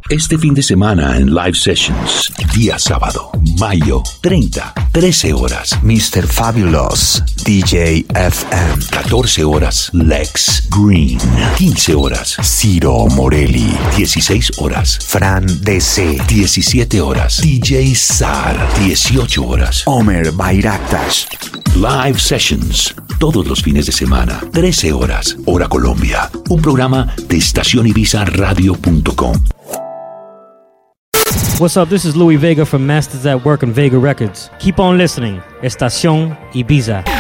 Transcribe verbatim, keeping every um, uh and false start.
Este fin de semana en Live Sessions, día sábado, mayo treinta, trece horas, mister Fabulous, D J F M. catorce horas, Lex Green. quince horas, Ciro Morelli. dieciséis horas, Fran D C. diecisiete horas, D J Sar. dieciocho horas, Omer Bayraktas. Live Sessions, todos los fines de semana, trece horas, hora Colombia. Un programa de estación ibiza radio punto com. What's up? This is Louis Vega from Masters at Work and Vega Records. Keep on listening. Estación Ibiza.